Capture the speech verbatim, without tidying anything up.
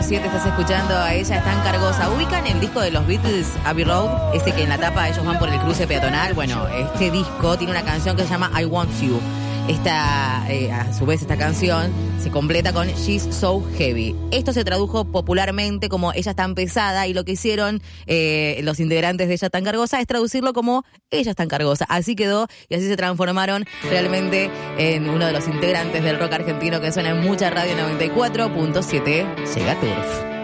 siete, estás escuchando a Ella es tan cargosa. ¿Ubican el disco de los Beatles, Abbey Road? Ese que en la tapa ellos van por el cruce peatonal. Bueno, este disco tiene una canción que se llama I Want You. Esta, eh, a su vez, esta canción se completa con She's So Heavy. Esto se tradujo popularmente como Ella es tan pesada, y lo que hicieron eh, los integrantes de Ella es tan cargosa es traducirlo como Ella es tan cargosa. Así quedó, y así se transformaron realmente en uno de los integrantes del rock argentino que suena en mucha radio. Noventa y cuatro punto siete. Llega Turf.